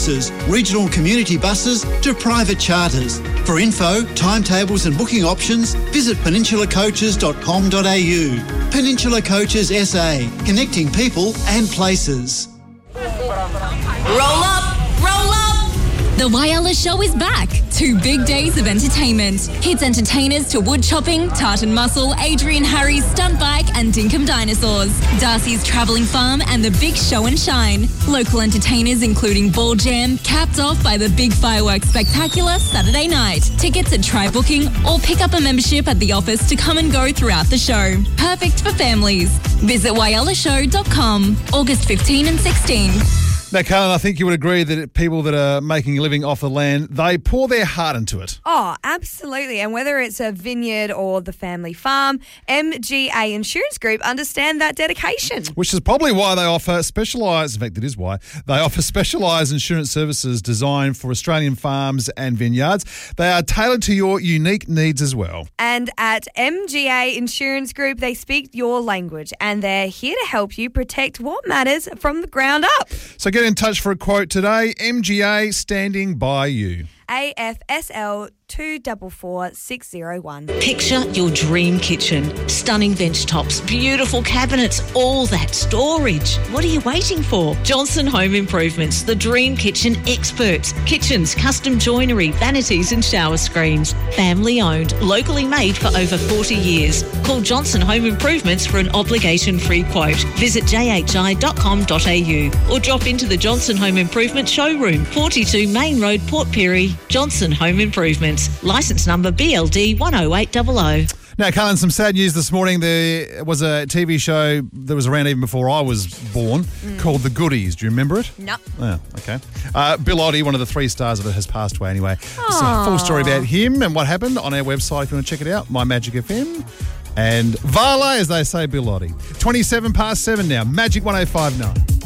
services, regional community buses to private charters. For info, timetables and booking options, visit peninsulacoaches.com.au. Peninsula Coaches SA, connecting people and places. Roll up! Roll up! The Whyalla Show is back. 2 big days of entertainment. Hits entertainers to wood chopping, Tartan Muscle, Adrian Harry's stunt bike and Dinkum Dinosaurs. Darcy's Travelling Farm and the Big Show and Shine. Local entertainers including Ball Jam, capped off by the Big Fireworks Spectacular Saturday night. Tickets at Try Booking or pick up a membership at the office to come and go throughout the show. Perfect for families. Visit whyallashow.com, August 15 and 16. Now, Carlin, I think you would agree that people that are making a living off the land, they pour their heart into it. Oh, absolutely. And whether it's a vineyard or the family farm, MGA Insurance Group understand that dedication. Which is probably why they offer specialised, in fact, it is why, they offer specialised insurance services designed for Australian farms and vineyards. They are tailored to your unique needs as well. And at MGA Insurance Group, they speak your language and they're here to help you protect what matters from the ground up. So get in touch for a quote today. MGA, standing by you. AFSL 244601. Picture your dream kitchen. Stunning bench tops, beautiful cabinets, all that storage. What are you waiting for? Johnson Home Improvements, the dream kitchen experts. Kitchens, custom joinery, vanities and shower screens. Family owned, locally made for over 40 years. Call Johnson Home Improvements for an obligation-free quote. Visit jhi.com.au or drop into the Johnson Home Improvement showroom, 42 Main Road, Port Pirie. Johnson Home Improvements. Licence number BLD 10800. Now, Carlin, some sad news this morning. There was a TV show that was around even before I was born called The Goodies. Do you remember it? No. Oh, okay. Bill Oddie, one of the 3 stars of it, has passed away anyway. It's a full story about him and what happened on our website if you want to check it out, My Magic FM. And Vale, as they say, Bill Oddie. 7:27 now, Magic 105.9.